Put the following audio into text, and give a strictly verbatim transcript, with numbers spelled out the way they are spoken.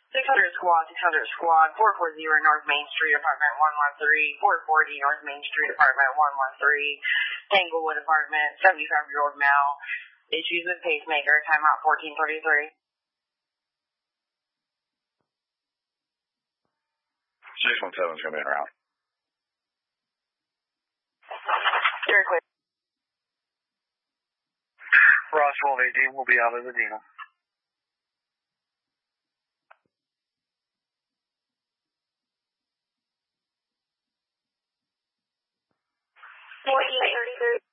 six hundred squad, six hundred squad, four forty North Main Street, apartment one one three, four forty North Main Street, apartment one one three, Tanglewood apartment, seventy-five-year-old male, issues with pacemaker, timeout fourteen thirty-three. six one seven is going to be en route. Very clear. Roswell eighteen will be out of the Dino. fourteen thirty-three.